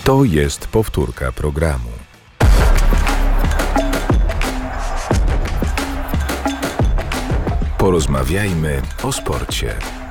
To jest powtórka programu. Porozmawiajmy o sporcie.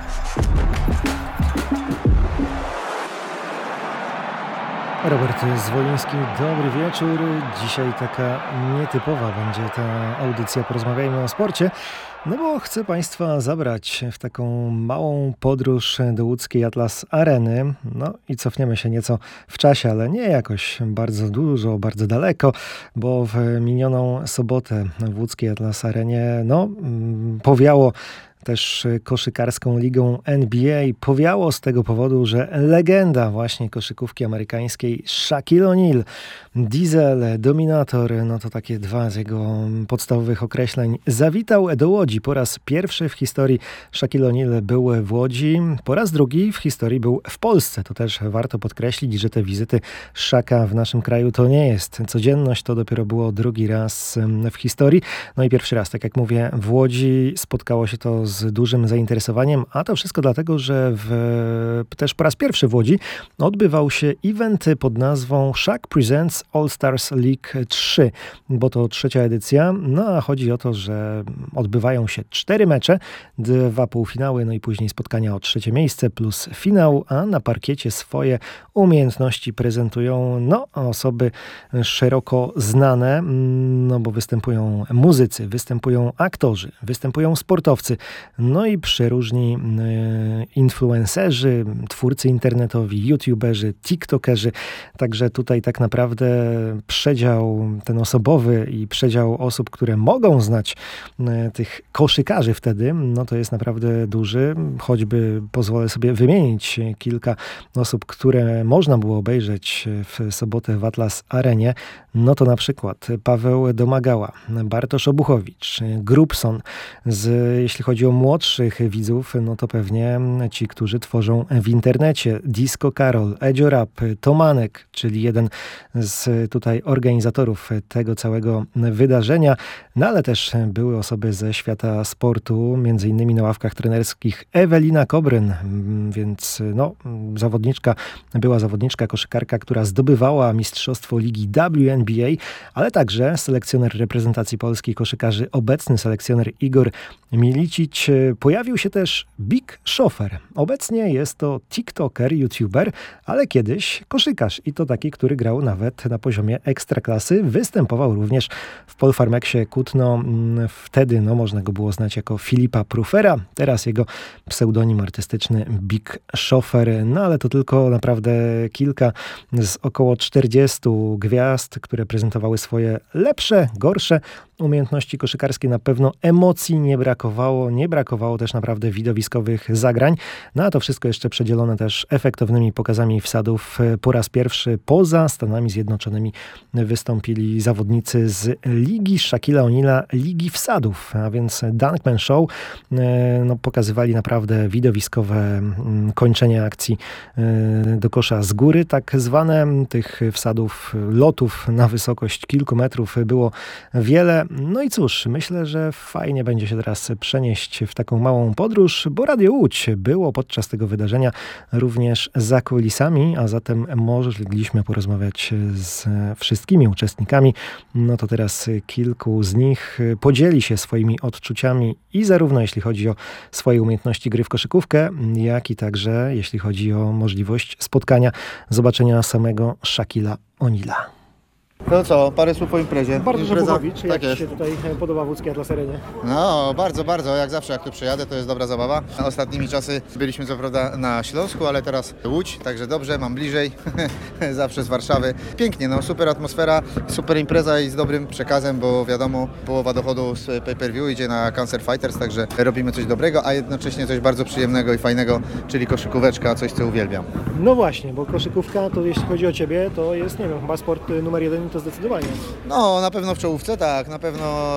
Robert Zwoliński, dobry wieczór. Dzisiaj taka nietypowa będzie ta audycja Porozmawiajmy o sporcie, no bo chcę Państwa zabrać w taką małą podróż do łódzkiej Atlas Areny. No i cofniemy się nieco w czasie, ale nie jakoś bardzo dużo, bardzo daleko, bo w minioną sobotę w łódzkiej Atlas Arenie powiało też koszykarską ligą NBA. Powiało z tego powodu, że legenda właśnie koszykówki amerykańskiej Shaquille O'Neal, Diesel, Dominator, no to takie dwa z jego podstawowych określeń, zawitał do Łodzi. Po raz pierwszy w historii Shaquille O'Neal był w Łodzi, po raz drugi w historii był w Polsce. To też warto podkreślić, że te wizyty Shaka w naszym kraju to nie jest codzienność, to dopiero było drugi raz w historii. No i pierwszy raz, tak jak mówię, w Łodzi spotkało się to z dużym zainteresowaniem, a to wszystko dlatego, że też po raz pierwszy w Łodzi odbywał się event pod nazwą Shaq Presents All Stars League 3, bo to trzecia edycja, no a chodzi o to, że odbywają się 4 mecze, 2 półfinały, no i później spotkania o trzecie miejsce plus finał, a na parkiecie swoje umiejętności prezentują osoby szeroko znane, no bo występują muzycy, występują aktorzy, występują sportowcy, no i przeróżni influencerzy, twórcy internetowi, youtuberzy, tiktokerzy. Także tutaj tak naprawdę przedział ten osobowy i przedział osób, które mogą znać tych koszykarzy wtedy, no to jest naprawdę duży. Choćby pozwolę sobie wymienić kilka osób, które można było obejrzeć w sobotę w Atlas Arenie. No to na przykład Paweł Domagała, Bartosz Obuchowicz, Grubson. Jeśli chodzi o młodszych widzów, no to pewnie ci, którzy tworzą w internecie. Disco Karol, Edzio Rap, Tomanek, czyli jeden z tutaj organizatorów tego całego wydarzenia, no ale też były osoby ze świata sportu, między innymi na ławkach trenerskich Ewelina Kobryn, więc była zawodniczka, koszykarka, która zdobywała mistrzostwo ligi WNBA, ale także selekcjoner reprezentacji polskiej koszykarzy, obecny selekcjoner Igor Milicic. Pojawił się też Big Shoffer. Obecnie jest to tiktoker, youtuber, ale kiedyś koszykarz i to taki, który grał nawet na poziomie ekstraklasy. Występował również w Polfarmeksie Kutno. Wtedy można go było znać jako Filipa Prufera. Teraz jego pseudonim artystyczny Big Shoffer. No ale to tylko naprawdę kilka z około 40 gwiazd, które prezentowały swoje lepsze, gorsze umiejętności koszykarskie. Na pewno emocji nie brakowało. Nie brakowało też naprawdę widowiskowych zagrań. No a to wszystko jeszcze przedzielone też efektownymi pokazami wsadów. Po raz pierwszy poza Stanami Zjednoczonymi wystąpili zawodnicy z ligi Shaquilla O'Neala, ligi wsadów, a więc Dunkman Show. Pokazywali naprawdę widowiskowe kończenie akcji do kosza z góry, tak zwane. Tych wsadów, lotów na wysokość kilku metrów było wiele. No i cóż, myślę, że fajnie będzie się teraz przenieść w taką małą podróż, bo Radio Łódź było podczas tego wydarzenia również za kulisami, a zatem mogliśmy porozmawiać z wszystkimi uczestnikami. No to teraz kilku z nich podzieli się swoimi odczuciami i zarówno jeśli chodzi o swoje umiejętności gry w koszykówkę, jak i także jeśli chodzi o możliwość spotkania, zobaczenia samego Shaquilla O'Neala. No co, parę słów o imprezie. Bartosz Obuchowicz, jak tak się tutaj podoba w łódzkiej Atlas Arenie? No, bardzo, jak zawsze jak tu przyjadę, to jest dobra zabawa. Ostatnimi czasy byliśmy co prawda na Śląsku, ale teraz Łódź, także dobrze, mam bliżej, zawsze z Warszawy. Pięknie, super atmosfera, super impreza i z dobrym przekazem, bo wiadomo, połowa dochodu z pay-per-view idzie na Cancer Fighters, także robimy coś dobrego, a jednocześnie coś bardzo przyjemnego i fajnego, czyli koszykóweczka, coś co uwielbiam. No właśnie, bo koszykówka to jeśli chodzi o Ciebie, to jest, nie wiem, chyba sport numer 1 to zdecydowanie. No, na pewno w czołówce, tak. Na pewno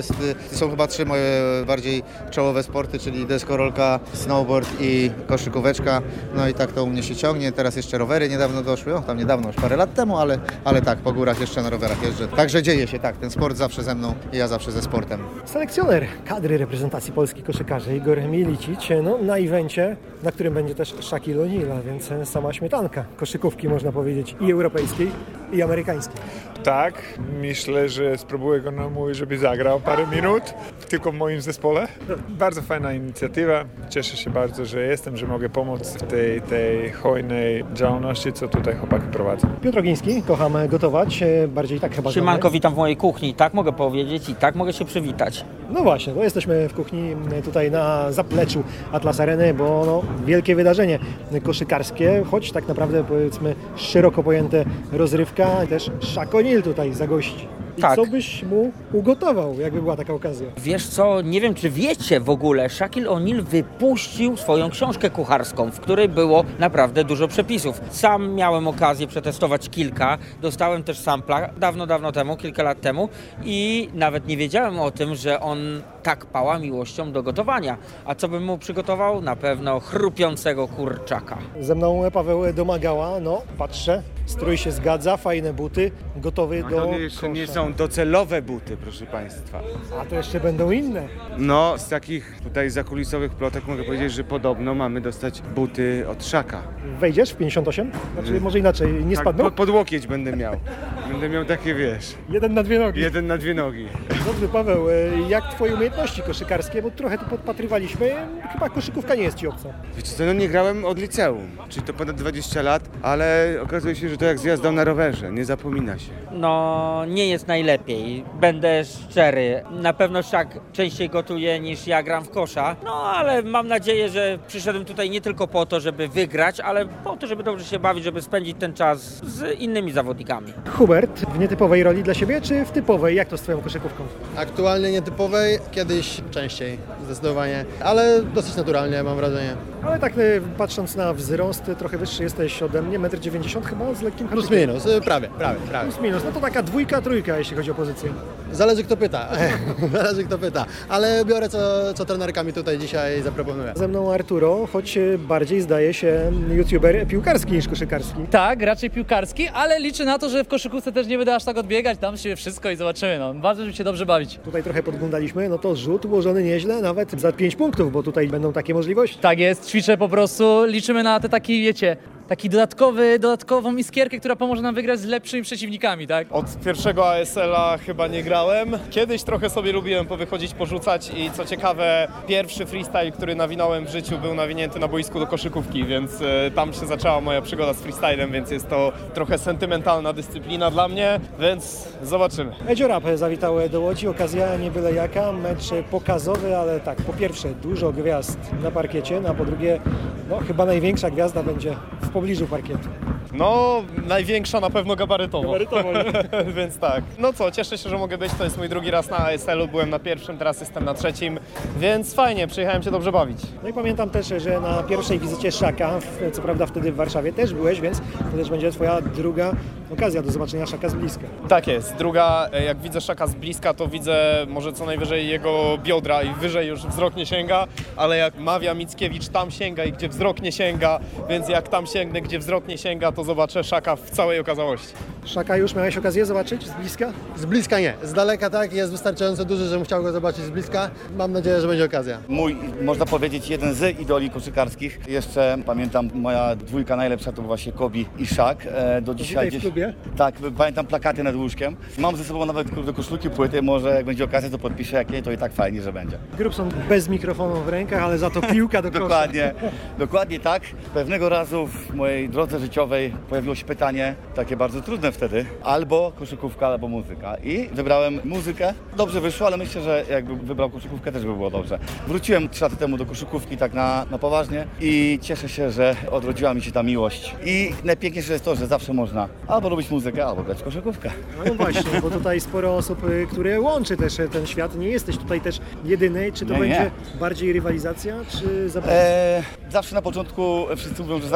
to są chyba 3 moje bardziej czołowe sporty, czyli deskorolka, snowboard i koszykóweczka. No i tak to u mnie się ciągnie. Teraz jeszcze rowery niedawno doszły. Tam niedawno, już parę lat temu, ale tak, po górach jeszcze na rowerach jeżdżę. Także dzieje się, tak. Ten sport zawsze ze mną i ja zawsze ze sportem. Selekcjoner kadry reprezentacji Polski koszykarzy Igor Milicic, no na evencie, na którym będzie też Shaquille O'Neal, więc sama śmietanka koszykówki, można powiedzieć, i europejskiej, i amerykańskiej. Tak, myślę, że spróbuję go namówić, żeby zagrał parę minut, tylko w moim zespole. Bardzo fajna inicjatywa, cieszę się bardzo, że jestem, że mogę pomóc w tej hojnej działalności, co tutaj chłopaki prowadzą. Piotr Ogiński, kocham gotować, bardziej tak chyba. Siemanko, witam w mojej kuchni, tak mogę powiedzieć i tak mogę się przywitać. No właśnie, bo jesteśmy w kuchni tutaj na zapleczu Atlas Areny, bo no, wielkie wydarzenie koszykarskie, choć tak naprawdę powiedzmy szeroko pojęte rozrywka, też Shaq O'Neal tutaj zagości. I tak. Co byś mu ugotował, jakby była taka okazja? Wiesz co, nie wiem czy wiecie w ogóle, Shaquille O'Neal wypuścił swoją książkę kucharską, w której było naprawdę dużo przepisów. Sam miałem okazję przetestować kilka, dostałem też sampla dawno temu, kilka lat temu i nawet nie wiedziałem o tym, że on tak pała miłością do gotowania. A co bym mu przygotował? Na pewno chrupiącego kurczaka. Ze mną Paweł Domagała, no patrzę, strój się zgadza, fajne buty, gotowy do To jeszcze nie są docelowe buty, proszę Państwa. A to jeszcze będą inne. No, z takich tutaj zakulisowych plotek mogę powiedzieć, że podobno mamy dostać buty od Shaq'a. Wejdziesz w 58? Znaczy może inaczej, nie spadną? Pod łokieć będę miał. Będę miał takie, wiesz, 1 na 2 nogi. 1 na 2 nogi. Dobrze, Paweł, jak Twoje umiejętności koszykarskie? Bo trochę tu podpatrywaliśmy, chyba koszykówka nie jest Ci obca. Wiecie co, no nie grałem od liceum, czyli to ponad 20 lat, ale okazuje się, że to jak z jazdą na rowerze, nie zapomina się. No, nie jest najlepiej, będę szczery. Na pewno Shaq częściej gotuje niż ja gram w kosza. No, ale mam nadzieję, że przyszedłem tutaj nie tylko po to, żeby wygrać, ale po to, żeby dobrze się bawić, żeby spędzić ten czas z innymi zawodnikami. Hubert, w nietypowej roli dla siebie, czy w typowej? Jak to z Twoją koszykówką? Aktualnie nietypowej, kiedyś częściej, zdecydowanie, ale dosyć naturalnie mam wrażenie. Ale tak patrząc na wzrost, trochę wyższy jesteś ode mnie, 1,90 m chyba z lekkim Plus haczykiem. minus, prawie. Plus minus, no to taka 2, 3, jeśli chodzi o pozycję. Zależy kto pyta, zależy kto pyta, ale biorę co trenerka mi tutaj dzisiaj zaproponuje. Ze mną Arturo, choć bardziej zdaje się youtuber piłkarski niż koszykarski. Tak, raczej piłkarski, ale liczę na to, że w koszykówce też nie będę aż tak odbiegać, dam się wszystko i zobaczymy. No. Ważne, żeby się dobrze bawić. Tutaj trochę podglądaliśmy, no to rzut ułożony nieźle, nawet za 5 punktów, bo tutaj będą takie możliwości. Tak jest, ćwiczę po prostu, liczymy na te taki, wiecie, taki dodatkową iskierkę, która pomoże nam wygrać z lepszymi przeciwnikami, tak? Od pierwszego ASL-a chyba nie grałem. Kiedyś trochę sobie lubiłem powychodzić, porzucać i co ciekawe, pierwszy freestyle, który nawinąłem w życiu, był nawinięty na boisku do koszykówki, więc tam się zaczęła moja przygoda z freestylem, więc jest to trochę sentymentalna dyscyplina dla mnie, więc zobaczymy. Edzio Rap zawitał do Łodzi, okazja nie byle jaka, mecz pokazowy, ale tak, po pierwsze dużo gwiazd na parkiecie, no a po drugie, no chyba największa gwiazda będzie w pobliżu parkietu. No, największa na pewno gabarytowo. Więc tak. No co, cieszę się, że mogę być. To jest mój drugi raz na ASL-u. Byłem na pierwszym, teraz jestem na trzecim. Więc fajnie, przyjechałem się dobrze bawić. No i pamiętam też, że na pierwszej wizycie Shaq'a, co prawda wtedy w Warszawie też byłeś, więc to też będzie Twoja druga okazja do zobaczenia Shaq'a z bliska. Tak jest. Druga, jak widzę Shaq'a z bliska, to widzę może co najwyżej jego biodra i wyżej już wzrok nie sięga, ale jak mawia Mickiewicz, tam sięga i gdzie wzrok nie sięga, więc jak tam sięgnę, gdzie wzrok nie sięga, to zobaczę Shaq'a w całej okazałości. Shaq'a już miałeś okazję zobaczyć z bliska? Z bliska nie, z daleka tak, jest wystarczająco duży, żebym chciał go zobaczyć z bliska. Mam nadzieję, że będzie okazja. Mój, można powiedzieć, jeden z idoli koszykarskich. Jeszcze pamiętam, moja dwójka najlepsza to właśnie Kobe i Shaq. Do dzisiaj tutaj w klubie? Tak, pamiętam plakaty nad łóżkiem. Mam ze sobą nawet do koszulki płyty, może jak będzie okazja, to podpiszę jakie, to i tak fajnie, że będzie. Grubson bez mikrofonu w rękach, ale za to piłka do kosza. Dokładnie tak. Pewnego razu w mojej drodze życiowej pojawiło się pytanie, takie bardzo trudne wtedy, albo koszykówka, albo muzyka. I wybrałem muzykę. Dobrze wyszło, ale myślę, że jakbym wybrał koszykówkę, też by było dobrze. Wróciłem 3 lata temu do koszykówki tak na poważnie i cieszę się, że odrodziła mi się ta miłość. I najpiękniejsze jest to, że zawsze można albo robić muzykę, albo grać w koszykówkę. No właśnie, bo tutaj sporo osób, które łączy też ten świat. Nie jesteś tutaj też jedyny. Czy to będzie bardziej rywalizacja, czy zabawa? Zawsze na początku wszyscy mówią, że zabawa, ale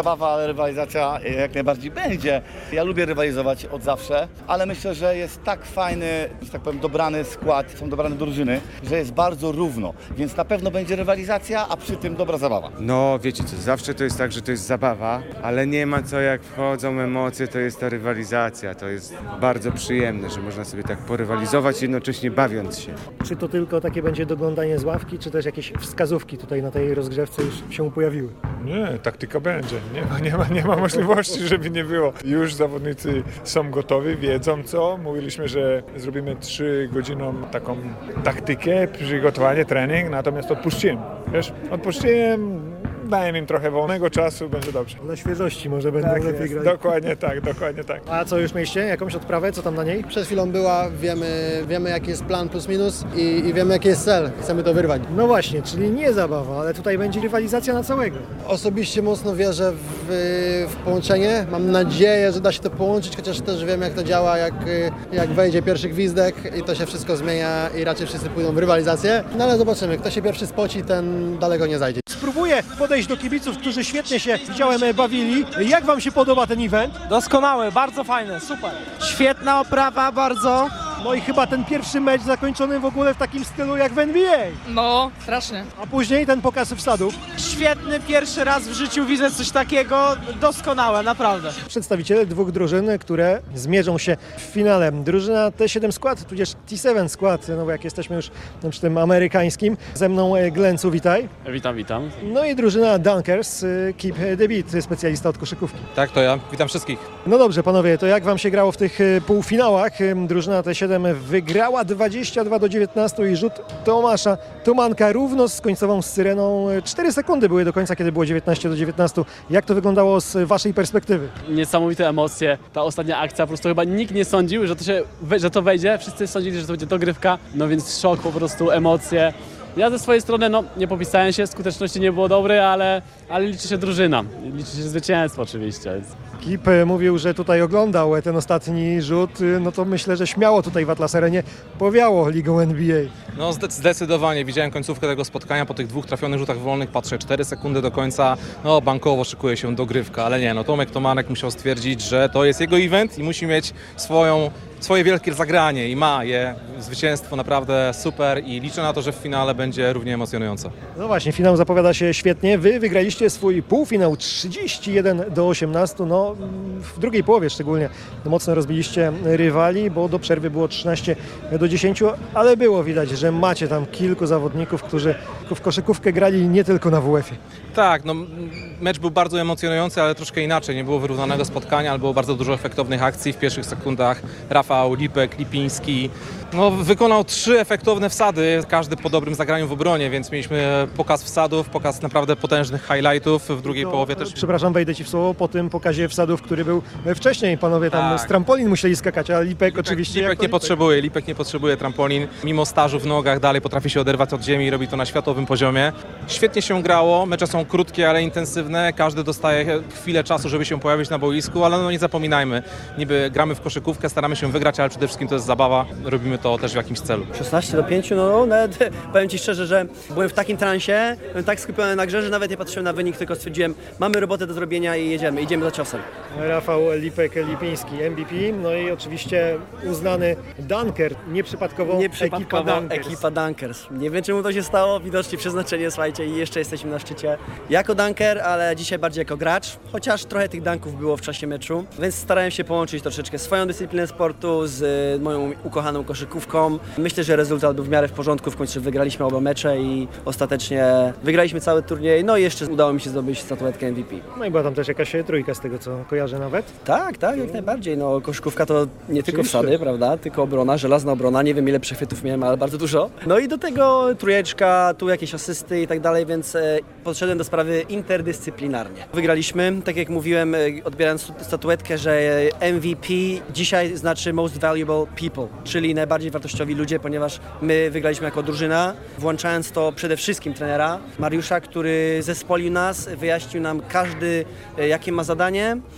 rywalizacja jak najbardziej będzie. Ja lubię rywalizować od zawsze, ale myślę, że jest tak fajny, że tak powiem, dobrany skład, są dobrane drużyny, że jest bardzo równo, więc na pewno będzie rywalizacja, a przy tym dobra zabawa. No wiecie co, zawsze to jest tak, że to jest zabawa, ale nie ma co, jak wchodzą emocje, to jest ta rywalizacja. To jest bardzo przyjemne, że można sobie tak porywalizować, jednocześnie bawiąc się. Czy to tylko takie będzie doglądanie z ławki, czy też jakieś wskazówki tutaj na tej rozgrzewce już się pojawiły? Nie, taktyka będzie. Nie ma możliwości, żeby nie było. Już zawodnicy są gotowi, wiedzą co. Mówiliśmy, że zrobimy 3 godziną taką taktykę, przygotowanie, trening, natomiast odpuściłem. Odpuściłem, dałem im trochę wolnego czasu, będzie dobrze. Dla świeżości może będą lepiej grać. Dokładnie tak. A co, już mieliście jakąś odprawę? Co tam na niej? Przed chwilą była, wiemy jaki jest plan plus minus i wiemy jaki jest cel. Chcemy to wyrwać. No właśnie, czyli nie zabawa, ale tutaj będzie rywalizacja na całego. Osobiście mocno wierzę w połączenie. Mam nadzieję, że da się to połączyć, chociaż też wiem jak to działa, jak wejdzie pierwszy gwizdek i to się wszystko zmienia i raczej wszyscy pójdą w rywalizację. No ale zobaczymy, kto się pierwszy spoci, ten daleko nie zajdzie. Spróbuję podejść do kibiców, którzy świetnie się widziałem bawili. Jak wam się podoba ten event? Doskonały, bardzo fajny, super. Świetna oprawa, bardzo. No i chyba ten pierwszy mecz zakończony w ogóle w takim stylu jak w NBA. No, strasznie. A później ten pokaz wsadów. Świetny, pierwszy raz w życiu widzę coś takiego, doskonałe, naprawdę. Przedstawiciele 2 drużyn, które zmierzą się w finale. Drużyna T7 skład, tudzież T7 skład, no bo jak jesteśmy już przy tym amerykańskim. Ze mną Glencu, witaj. Witam. No i drużyna Dunkers, Keep the Beat, specjalista od koszykówki. Tak, to ja. Witam wszystkich. No dobrze, panowie, to jak wam się grało w tych półfinałach? Drużyna T7 wygrała 22-19 i rzut Tomasza Tomanka równo z końcową syreną. 4 sekundy były do końca, kiedy było 19-19. Jak to wyglądało z waszej perspektywy? Niesamowite emocje. Ta ostatnia akcja, po prostu chyba nikt nie sądził, że to wejdzie. Wszyscy sądzili, że to będzie dogrywka. No więc szok, po prostu emocje. Ja ze swojej strony nie popisałem się, skuteczności nie było dobrej, ale liczy się drużyna. Liczy się zwycięstwo oczywiście. Kip mówił, że tutaj oglądał ten ostatni rzut, no to myślę, że śmiało tutaj w Atlas Arenie powiało ligą NBA. No zdecydowanie, widziałem końcówkę tego spotkania, po tych 2 trafionych rzutach wolnych, patrzę 4 sekundy do końca, no bankowo szykuje się dogrywka, ale nie, no Tomek Tomanek musiał stwierdzić, że to jest jego event i musi mieć swoje wielkie zagranie i ma je. Zwycięstwo naprawdę super i liczę na to, że w finale będzie równie emocjonujące. No właśnie, finał zapowiada się świetnie. Wy wygraliście swój półfinał 31-18, no w drugiej połowie szczególnie mocno rozbiliście rywali, bo do przerwy było 13-10, ale było widać, że macie tam kilku zawodników, którzy w koszykówkę grali nie tylko na WF-ie. Tak, no mecz był bardzo emocjonujący, ale troszkę inaczej. Nie było wyrównanego spotkania, ale było bardzo dużo efektownych akcji w pierwszych sekundach. Rafał, Lipek, Lipiński. No, wykonał 3 efektowne wsady, każdy po dobrym zagraniu w obronie, więc mieliśmy pokaz wsadów, pokaz naprawdę potężnych highlightów w drugiej połowie też. Przepraszam, wejdę ci w słowo, po tym pokazie wsadów, który był wcześniej, panowie tam z trampolin musieli skakać, a Lipek oczywiście... Lipek nie potrzebuje trampolin, mimo stażu w nogach dalej potrafi się oderwać od ziemi i robi to na światowym poziomie. Świetnie się grało, mecze są krótkie, ale intensywne, każdy dostaje chwilę czasu, żeby się pojawić na boisku, ale no nie zapominajmy, niby gramy w koszykówkę, staramy się wygrać, ale przede wszystkim to jest zabawa, robimy to też w jakimś celu. 16-5, no nawet powiem ci szczerze, że byłem w takim transie, byłem tak skupiony na grze, że nawet nie patrzyłem na wynik, tylko stwierdziłem, mamy robotę do zrobienia i idziemy za ciosem. Rafał, Lipek, Lipiński, MVP, no i oczywiście uznany Dunker, nieprzypadkowo ekipa Dunkers. Nie wiem czemu to się stało, widocznie przeznaczenie, słuchajcie, i jeszcze jesteśmy na szczycie. Jako Dunker, ale dzisiaj bardziej jako gracz, chociaż trochę tych dunków było w czasie meczu, więc starałem się połączyć troszeczkę swoją dyscyplinę sportu z moją ukochaną koszykówką. Myślę, że rezultat był w miarę w porządku, w końcu wygraliśmy oba mecze i ostatecznie wygraliśmy cały turniej, no i jeszcze udało mi się zdobyć statuetkę MVP. No i była tam też jakaś trójka z tego, co kojarzę nawet? Tak, jak najbardziej. No, koszykówka to nie tylko wsady, prawda, tylko obrona, żelazna obrona, nie wiem ile przechwytów miałem, ale bardzo dużo. No i do tego trójeczka, tu jakieś asysty i tak dalej, więc podszedłem do sprawy interdyscyplinarnie. Wygraliśmy, tak jak mówiłem, odbierając statuetkę, że MVP dzisiaj znaczy Most Valuable People, czyli najbardziej wartościowi ludzie, ponieważ my wygraliśmy jako drużyna, włączając to przede wszystkim trenera Mariusza, który zespolił nas, wyjaśnił nam każdy jakie ma zadanie,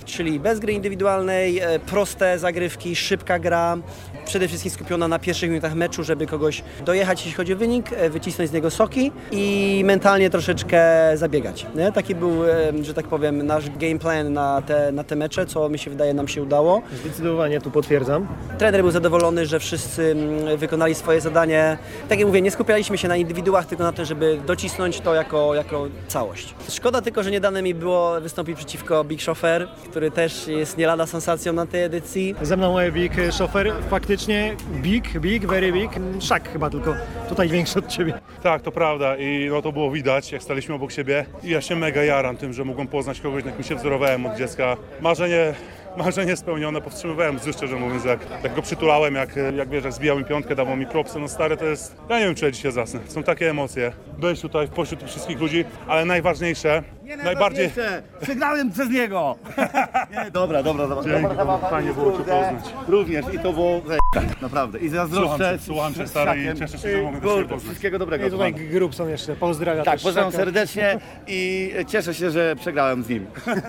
czyli bez gry indywidualnej, proste zagrywki, szybka gra, przede wszystkim skupiona na pierwszych minutach meczu, żeby kogoś dojechać, jeśli chodzi o wynik, wycisnąć z niego soki i mentalnie troszeczkę zabiegać. Nie? Taki był, że tak powiem, nasz game plan na te mecze, co mi się wydaje nam się udało. Zdecydowanie tu potwierdzam. Trener był zadowolony, że wszyscy wykonali swoje zadanie. Tak jak mówię, nie skupialiśmy się na indywiduach, tylko na tym, żeby docisnąć to jako całość. Szkoda tylko, że nie dane mi było wystąpić przeciwko Big Chauffeur, który też jest nie lada sensacją na tej edycji. Ze mną Big Chauffeur, faktycznie big, very big. Szak chyba tylko tutaj większy od ciebie. Tak, to prawda i no to było widać, jak staliśmy obok siebie. I ja się mega jaram tym, że mogłem poznać kogoś, na kim się wzorowałem od dziecka. Marzenie spełnione, powstrzymywałem wzrok, szczerze mówiąc, jak go przytulałem, jak wiesz, jak zbijał mi piątkę, dawał mi propsy, no stary, to jest, ja nie wiem, czy ja dzisiaj zasnę, są takie emocje, być tutaj pośród tych wszystkich ludzi, ale najważniejsze, najbardziej... Przegrałem przez niego! Nie, dobra. Dzięki, fajnie było cię poznać. Również i to było naprawdę. I zazdroszczę. Słucham cię, stary, i cieszę się, że mogę do ciebie poznać. Wszystkiego dobrego. I tutaj Grubson jeszcze pozdrawia. Tak, też pozdrawiam Szaka. serdecznie i cieszę się, że przegrałem z nim.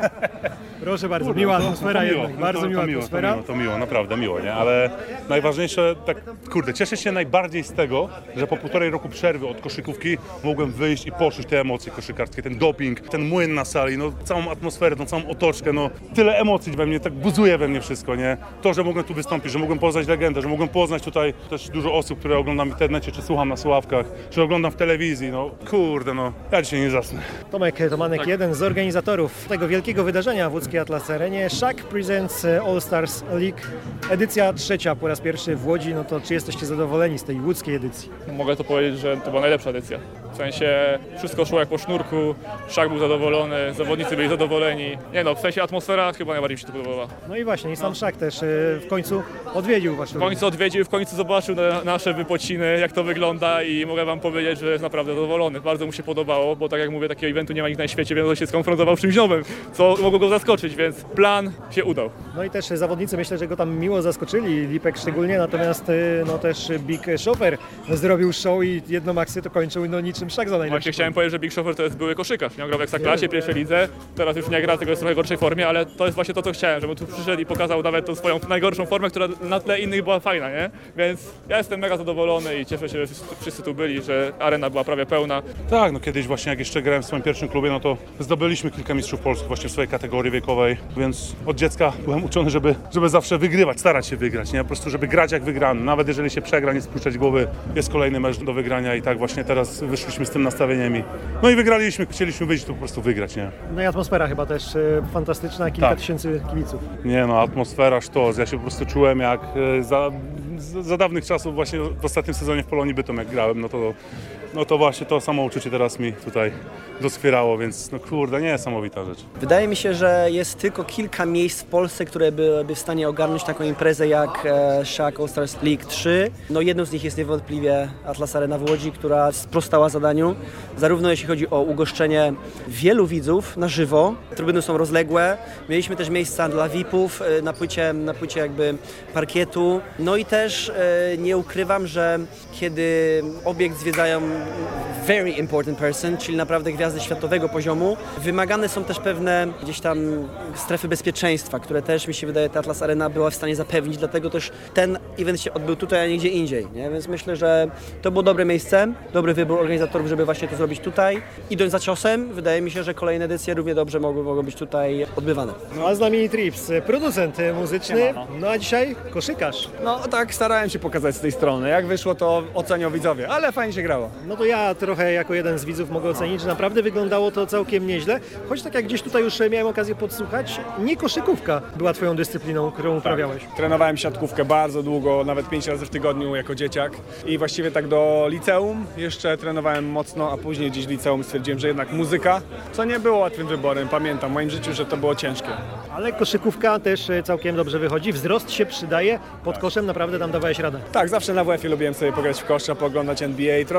Proszę bardzo, miła atmosfera jednak, bardzo miła atmosfera. To miło, naprawdę miło, nie? Ale najważniejsze, tak, kurde, cieszę się najbardziej z tego, że po 1,5 roku przerwy od koszykówki mogłem wyjść i poczuć te emocje koszykarskie, ten doping, ten młyn na sali, no całą atmosferę, tą całą otoczkę, no tyle emocji we mnie, tak buzuje we mnie wszystko, nie? To, że mogłem tu wystąpić, że mogłem poznać legendę, że mogłem poznać tutaj też dużo osób, które oglądam w internecie, czy słucham na słuchawkach, czy oglądam w telewizji, no kurde, no ja dzisiaj nie zasnę. Tomanek, jeden z organizatorów tego wielkiego wydarzenia w łódzkiej Atlas Arenie. Shaq Presents All Stars League, edycja 3 po raz pierwszy w Łodzi. No to czy jesteście zadowoleni z tej łódzkiej edycji? Mogę to powiedzieć, że to była najlepsza edycja. W sensie wszystko szło jak po sznurku, Shaq był zadowolony, zawodnicy byli zadowoleni. Nie no, w sensie atmosfera chyba najbardziej mi się to podobała. No i właśnie, i sam Shaq też w końcu odwiedził was. W końcu zobaczył nasze wypociny, jak to wygląda i mogę wam powiedzieć, że jest naprawdę zadowolony. Bardzo mu się podobało, bo tak jak mówię, takiego eventu nie ma nikt na świecie, więc on się skonfrontował z czymś nowym, co mogło go zaskoczyć, więc plan się udał. No i też zawodnicy myślę, że go tam miło zaskoczyli, Lipek szczególnie, natomiast no też Big Chauffeur zrobił show i jedną akcję to kończył no niczym Shaq za najlepszy. Właśnie chciałem powiedzieć, że Big Chauffeur to jest były koszykarz, miał grał w Ekstraklasie, pierwszej lidze, teraz już nie gra, tylko jest w trochę gorszej formie, ale to jest właśnie to, co chciałem, żeby tu przyszedł i pokazał nawet tą swoją najgorszą formę, która na tle innych była fajna, nie? Więc ja jestem mega zadowolony i cieszę się, że wszyscy tu byli, że arena była prawie pełna. Tak, no kiedyś właśnie jak jeszcze grałem w swoim pierwszym klubie, no to zdobyliśmy kilka mistrzów Polski właśnie w swojej kategorii wiekowej, więc od dziecka byłem uczony, żeby zawsze wygrywać, starać się wygrać, nie? Po prostu, żeby grać jak wygrany. Nawet jeżeli się przegra, nie spuszczać głowy, jest kolejny mecz do wygrania i tak właśnie teraz wyszliśmy z tym nastawieniem. No i wygraliśmy, chcieliśmy wyjść tu po prostu wygrać, nie? No i atmosfera chyba też fantastyczna, kilka tysięcy kibiców. Nie no, atmosfera, sztos. Ja się po prostu czułem jak za dawnych czasów właśnie w ostatnim sezonie w Polonii Bytom jak grałem, no to właśnie to samo uczucie teraz mi tutaj doskwierało, więc no kurde, niesamowita rzecz. Wydaje mi się, że jest tylko kilka miejsc w Polsce, które byłyby w stanie ogarnąć taką imprezę jak Shaq All Stars League 3. No jedną z nich jest niewątpliwie Atlas Arena w Łodzi, która sprostała zadaniu, zarówno jeśli chodzi o ugoszczenie wielu widzów na żywo, trybuny są rozległe, mieliśmy też miejsca dla VIP-ów na płycie jakby parkietu, no i też nie ukrywam, że kiedy obiekt zwiedzają very important person, czyli naprawdę gwiazdy światowego poziomu, wymagane są też pewne gdzieś tam strefy bezpieczeństwa, które też mi się wydaje, ta Atlas Arena była w stanie zapewnić, dlatego też ten event się odbył tutaj, a nie gdzie indziej, nie? Więc myślę, że to było dobre miejsce, dobry wybór organizatorów, żeby właśnie to zrobić tutaj. Idąc za ciosem, wydaje mi się, że kolejne edycje równie dobrze mogą być tutaj odbywane. No a z nami Trips, producent muzyczny, no a dzisiaj koszykarz. No tak, starałem się pokazać z tej strony. Jak wyszło, to ocenią widzowie, ale fajnie się grało. No to ja trochę jako jeden z widzów mogę ocenić, że naprawdę wyglądało to całkiem nieźle, choć tak jak gdzieś tutaj już miałem okazję podsłuchać, nie koszykówka była twoją dyscypliną, którą uprawiałeś. Trenowałem siatkówkę bardzo długo, nawet 5 razy w tygodniu jako dzieciak i właściwie tak do liceum jeszcze trenowałem mocno, a później gdzieś w liceum stwierdziłem, że jednak muzyka, co nie było łatwym wyborem, pamiętam w moim życiu, że to było ciężkie. Ale koszykówka też całkiem dobrze wychodzi, wzrost się przydaje, pod koszem naprawdę tam dawałeś radę. Tak, zawsze na WF-ie lubiłem sobie pograć w kosza, pooglądać NBA, troszkę nawet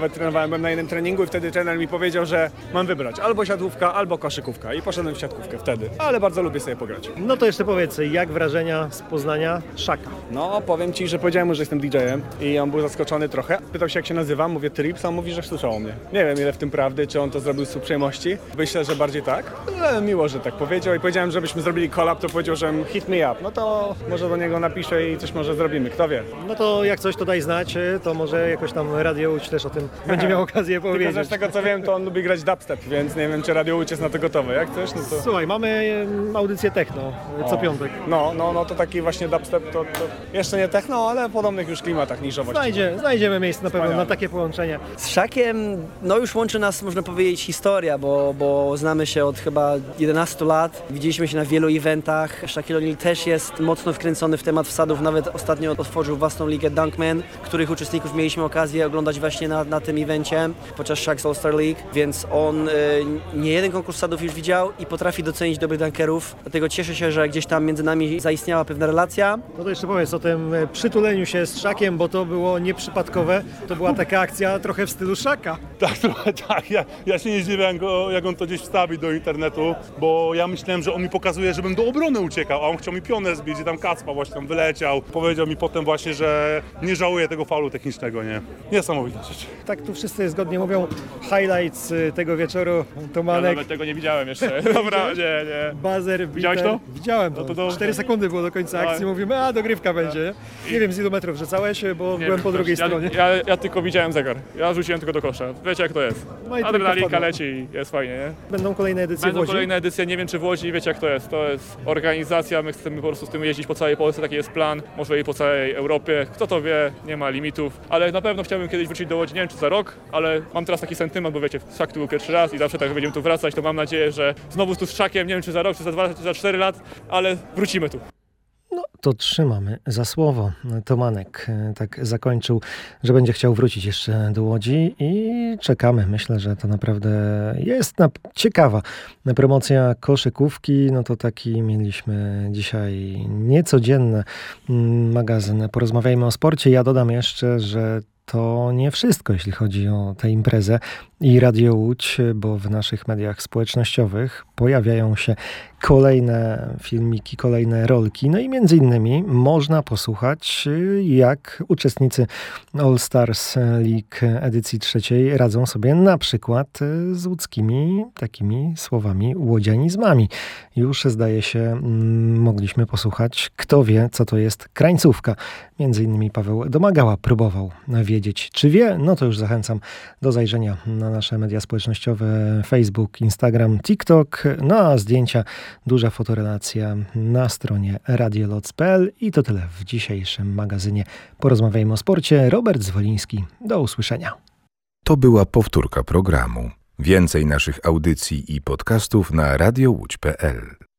nawet trenowałem, byłem na jednym treningu i wtedy trener mi powiedział, że mam wybrać albo siatkówka, albo koszykówka i poszedłem w siatkówkę wtedy, ale bardzo lubię sobie pograć. No to jeszcze powiedz, jak wrażenia z Poznania Szaka? No, powiem Ci, że powiedziałem mu, że jestem DJ-em i on był zaskoczony trochę. Pytał się, jak się nazywam, mówię Trips, a on mówi, że słyszał o mnie. Nie wiem, ile w tym prawdy, czy on to zrobił z uprzejmości. Myślę, że bardziej tak, ale miło, że tak powiedział i powiedziałem, żebyśmy zrobili collab, to powiedział, że hit me up. No to może do niego napiszę i coś może zrobimy, kto wie. No to jak coś to daj znać, to może jakoś tam Radio Łódź też o tym będzie miał okazję powiedzieć. Tylko z tego co wiem, to on lubi grać dubstep, więc nie wiem, czy Radio Łódź jest na to gotowe. Jak chcesz, no to... Słuchaj, mamy audycję techno co piątek. No to taki właśnie dubstep, to jeszcze nie techno, ale w podobnych już klimatach niszowości. Znajdziemy miejsce na pewno na takie połączenie. Z Szakiem, no już łączy nas, można powiedzieć, historia, bo znamy się od chyba 11 lat. Widzieliśmy się na wielu eventach. Shaquille O'Neal też jest mocno wkręcony w temat wsadów. Nawet ostatnio otworzył własną ligę Dunkman, których uczestników mieliśmy okazję oglądać właśnie na tym evencie podczas Shaq's All-Star League, więc on nie jeden konkurs wsadów już widział i potrafi docenić dobrych dunkerów. Dlatego cieszę się, że gdzieś tam między nami zaistniała pewna relacja. No to jeszcze powiedz o tym przytuleniu się z Szakiem, bo to było nieprzypadkowe. To była taka akcja trochę w stylu Szaka. Tak, trochę tak. Ja się nie zdziwiam, jak on to gdzieś wstawi do internetu, bo ja myślałem, że on mi pokazuje, żebym do obrony uciekał, a on chciał mi pionę zbić i tam Kacpa właśnie tam wyleciał. Powiedział mi potem właśnie, że nie żałuje tego faulu technicznego, nie? Niesamowita rzecz. Tak tu wszyscy zgodnie mówią, highlights tego wieczoru, Tomanek. Ja nawet tego nie widziałem jeszcze. Dobra, nie. Buzzer, widziałeś to? Widziałem to. No to 4 sekundy było do końca akcji, mówimy, dogrywka będzie. Nie wiem, z ilu metrów rzucałeś, bo byłem po drugiej stronie. Ja tylko widziałem zegar. Ja rzuciłem tylko do kosza. Wiecie, jak to jest. No i adrenalinka leci i jest fajnie, nie? Będą kolejne edycje w Łodzi? Kolejne edycje, nie wiem czy w Łodzi, wiecie jak to jest. To jest organizacja, my chcemy po prostu z tym jeździć po całej Polsce, taki jest plan. Może i po całej Europie. Kto to wie, nie ma limitów. Ale na pewno chciałbym kiedyś wrócić do Łodzi, nie wiem czy za rok, ale mam teraz taki sentyment, bo wiecie, Szak tu był pierwszy raz i zawsze tak będziemy tu wracać, to mam nadzieję, że znowu tu z Szakiem, nie wiem czy za rok, czy za 2, czy za 4 lat, ale wrócimy tu. No to trzymamy za słowo. Tomanek tak zakończył, że będzie chciał wrócić jeszcze do Łodzi i czekamy. Myślę, że to naprawdę jest ciekawa promocja koszykówki. No to taki mieliśmy dzisiaj niecodzienny magazyn. Porozmawiajmy o sporcie. Ja dodam jeszcze, że to nie wszystko, jeśli chodzi o tę imprezę i Radio Łódź, bo w naszych mediach społecznościowych pojawiają się kolejne filmiki, kolejne rolki. No i między innymi można posłuchać, jak uczestnicy All Stars League edycji 3 radzą sobie na przykład z łódzkimi takimi słowami łodzianizmami. Już zdaje się mogliśmy posłuchać, kto wie, co to jest krańcówka. Między innymi Paweł Domagała próbował wiedzieć, czy wie. No to już zachęcam do zajrzenia na nasze media społecznościowe Facebook, Instagram, TikTok. No a zdjęcia, duża fotorelacja na stronie radioloc.pl. I to tyle w dzisiejszym magazynie Porozmawiajmy o sporcie. Robert Zwoliński. Do usłyszenia. To była powtórka programu. Więcej naszych audycji i podcastów na radiowódź.pl.